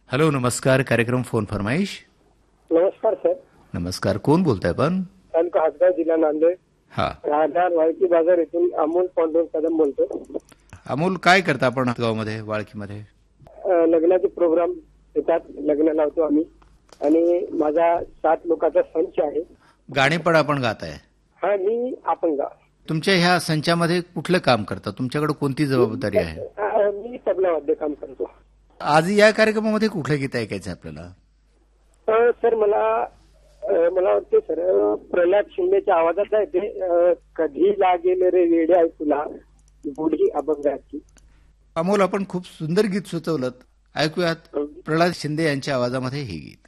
Hello, नमस्कार. कार्यक्रम phone फरमाईश. नमस्कार सर. नमस्कार. कोण बोलताय पण? तालुका हदगाव, जिल्हा नांदेड. हा, राहणार वाळकी बाजार येथून अमोल पांडुरंग कदम बोलतो. अमोल, काय करता आपण गावामध्ये, वाळकीमध्ये? लग्नाचे प्रोग्राम येतात, लग्न लावतो आम्ही आणि माझा 7 लोकांचा संच आहे. गाणी पण आपण गाताय? हा, मी अपंग. तुमच्या ह्या संचामध्ये कुठलं काम करता? तुमच्याकडे कोणती जबाबदारी आहे? मी तबला वाद्य काम करतो. आज या कार्यक्रमामध्ये कुठलं गीत ऐकायचं आपल्याला? सर मला वाटते सर, प्रल्हाद शिंदेच्या आवाजात आहे ते, कधी लागेल रे वेड्या तुला बुढी अभंगाची. अमोल, आपण खूप सुंदर गीत सुचवलं. ऐकूयात प्रल्हाद शिंदे यांच्या आवाजामध्ये हे गीत.